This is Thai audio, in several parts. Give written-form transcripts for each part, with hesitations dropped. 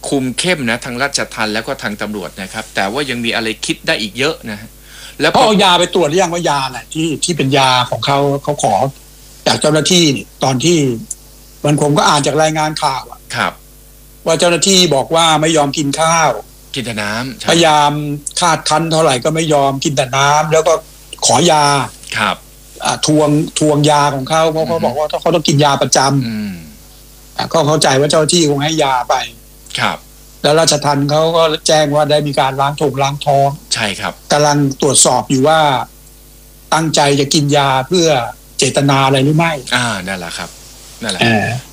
คุมเข้มนะทางราชทัณฑ์แล้วก็ทางตำรวจนะครับแต่ว่ายังมีอะไรคิดได้อีกเยอะนะแล้วเขาเอายาไปตรวจหรือยังว่ายาน่ะที่เป็นยาของเขาขอจากเจ้าหน้าที่นี่ตอนที่ผมก็อ่านจากรายงานข่าวครับว่าเจ้าหน้าที่บอกว่าไม่ยอมกินข้าวกินแต่น้ำพยายามคาดคั้นเท่าไหร่ก็ไม่ยอมกินแต่น้ำแล้วก็ขอยาครับทวงยาของเขาเพราะเขาบอกว่าเขาต้องกินยาประจำก็เข้าใจว่าเจ้าหน้าที่คงให้ยาไปครับแล้วราชทัณฑ์เขาก็แจ้งว่าได้มีการล้างท้องใช่ครับกำลังตรวจสอบอยู่ว่าตั้งใจจะกินยาเพื่อเจตนาอะไรหรือไม่นั่นแหละครับนั่นแหละ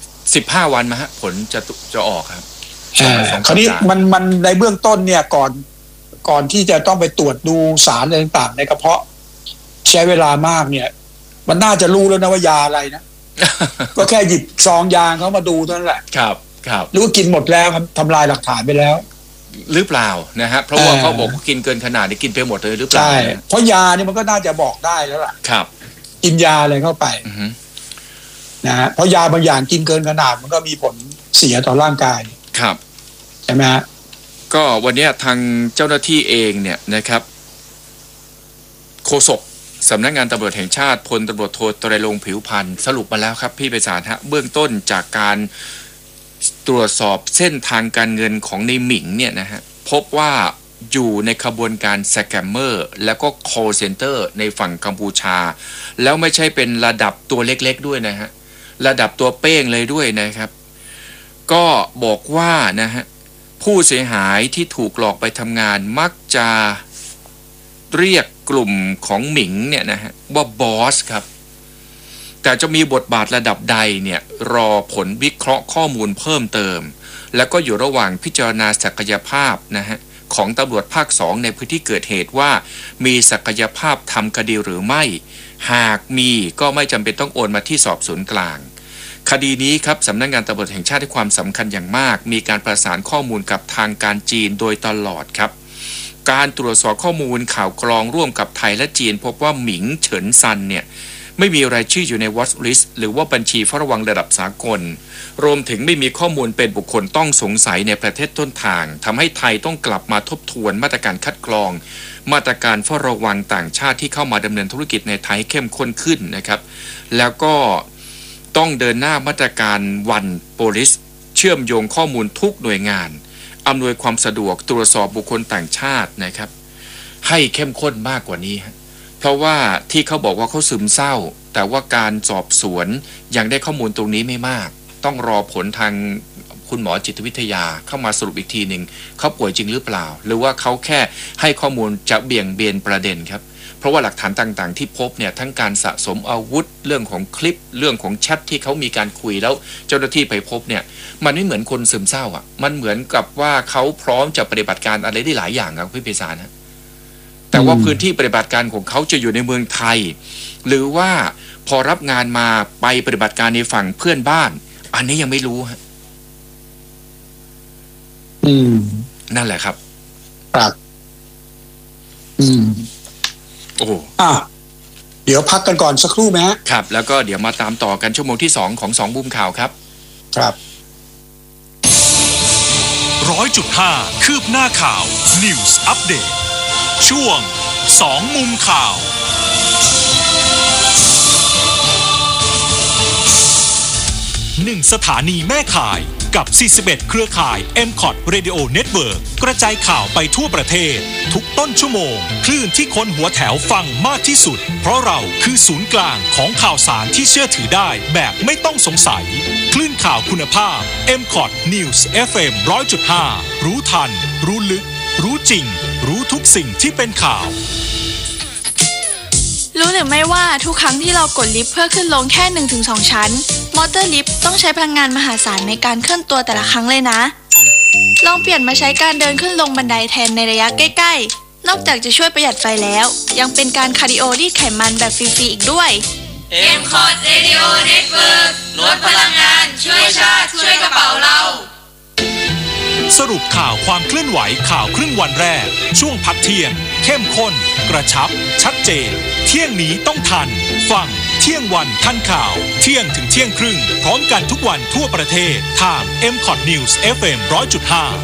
15 วันมาฮะผลจะออกครับคราวนี้มันในเบื้องต้นเนี่ยก่อนที่จะต้องไปตรวจดูสารอะไรต่างๆในกระเพาะใช้เวลามากเนี่ยมันน่าจะรู้แล้วนะว่ายาอะไรนะ ก็แค่หยิบซองยาเขามาดูเท่านั้นแหละครับหรือว่ากินหมดแล้วครับทำลายหลักฐานไปแล้วหรือเปล่านะฮะเพราะว่าเขาบอกกินเกินขนาดได้กินไปหมดเลยหรือเปล่าใช่เพราะยาเนี่ยมันก็น่าจะบอกได้แล้วล่ะครับกินยาอะไรเข้าไปนะฮะเพราะยาบางอย่างกินเกินขนาดมันก็มีผลเสียต่อร่างกายครับใช่ไหมฮะก็วันนี้ทางเจ้าหน้าที่เองเนี่ยนะครับโฆษกสำนักงานตำรวจแห่งชาติพลตำรวจโทไตรรงค์ผิวพรรณสรุปมาแล้วครับพี่ไพศาลฮะเบื้องต้นจากการตรวจสอบเส้นทางการเงินของในหมิงเนี่ยนะฮะพบว่าอยู่ในขบวนการสแกมเมอร์แล้วก็ call center ในฝั่งกัมพูชาแล้วไม่ใช่เป็นระดับตัวเล็กๆด้วยนะฮะระดับตัวเป้งเลยด้วยนะครับก็บอกว่านะฮะผู้เสียหายที่ถูกหลอกไปทำงานมักจะเรียกกลุ่มของหมิงเนี่ยนะฮะว่าบอสครับแต่จะมีบทบาทระดับใดเนี่ยรอผลวิเคราะห์ข้อมูลเพิ่มเติมแล้วก็อยู่ระหว่างพิจารณาศักยภาพนะฮะของตำรวจภาค2ในพื้นที่เกิดเหตุว่ามีศักยภาพทำคดีหรือไม่หากมีก็ไม่จำเป็นต้องโอนมาที่สอบสวนกลางคดีนี้ครับสำนักงานตำรวจแห่งชาติให้ความสำคัญอย่างมากมีการประสานข้อมูลกับทางการจีนโดยตลอดครับการตรวจสอบข้อมูลข่าวกรองร่วมกับไทยและจีนพบว่าหมิงเฉินซันเนี่ยไม่มีรายชื่ออยู่ใน Watch List หรือว่าบัญชีเฝ้าระวังระดับสากลรวมถึงไม่มีข้อมูลเป็นบุคคลต้องสงสัยในประเทศต้นทางทำให้ไทยต้องกลับมาทบทวนมาตรการคัดกรองมาตรการเฝ้าระวังต่างชาติที่เข้ามาดำเนินธุรกิจในไทยเข้มข้นขึ้นนะครับแล้วก็ต้องเดินหน้ามาตรการวันโพลิสเชื่อมโยงข้อมูลทุกหน่วยงานอำนวยความสะดวกตรวจสอบบุคคลต่างชาตินะครับให้เข้มข้นมากกว่านี้เพราะว่าที่เขาบอกว่าเขาซึมเศร้าแต่ว่าการสอบสวนยังได้ข้อมูลตรงนี้ไม่มากต้องรอผลทางคุณหมอจิตวิทยาเข้ามาสรุปอีกทีหนึ่งเขาป่วยจริงหรือเปล่าหรือว่าเขาแค่ให้ข้อมูลจะเบี่ยงเบนประเด็นครับเพราะว่าหลักฐานต่างๆที่พบเนี่ยทั้งการสะสมอาวุธเรื่องของคลิปเรื่องของแชทที่เขามีการคุยแล้วเจ้าหน้าที่ไปพบเนี่ยมันไม่เหมือนคนซึมเศร้าอ่ะมันเหมือนกับว่าเขาพร้อมจะปฏิบัติการอะไรได้หลายอย่างครับพี่ไพศาลนะแต่ว่าพื้นที่ปฏิบัติการของเขาจะอยู่ในเมืองไทยหรือว่าพอรับงานมาไปปฏิบัติการในฝั่งเพื่อนบ้านอันนี้ยังไม่รู้ฮะนั่นแหละครับครับโอ้เดี๋ยวพักกันก่อนสักครู่ไหมฮะครับแล้วก็เดี๋ยวมาตามต่อกันชั่วโมงที่2ของ2มุมข่าวครับครับ 100.5 คืบหน้าข่าว News Update ช่วง2มุมข่าว1 สถานีแม่ข่ายกับ41เครือข่าย MCOT Radio Network กระจายข่าวไปทั่วประเทศทุกต้นชั่วโมงคลื่นที่คนหัวแถวฟังมากที่สุดเพราะเราคือศูนย์กลางของข่าวสารที่เชื่อถือได้แบบไม่ต้องสงสัยคลื่นข่าวคุณภาพ MCOT News FM 100.5 รู้ทันรู้ลึกรู้จริงรู้ทุกสิ่งที่เป็นข่าวรู้หรือไม่ว่าทุกครั้งที่เรากดลิฟต์เพื่อขึ้นลงแค่ 1-2 ชั้นมอเตอร์ลิฟต์ต้องใช้พลังงานมหาศาลในการเคลื่อนตัวแต่ละครั้งเลยนะลองเปลี่ยนมาใช้การเดินขึ้นลงบันไดแทนในระยะใกล้ๆนอกจากจะช่วยประหยัดไฟแล้วยังเป็นการคาร์ดิโอรีดไขมันแบบฟรีๆอีกด้วย MCOT Radio Network ลดพลังงานช่วยชาติช่วยกระเป๋าเราสรุปข่าวความเคลื่อนไหวข่าวครึ่งวันแรกช่วงพักเที่ยงเข้มข้นกระชับชัดเจนเที่ยงนี้ต้องทันฟังเที่ยงวันทันข่าวเที่ยงถึงเที่ยงครึ่งพร้อมกันทุกวันทั่วประเทศทาง MCOT News FM 100.5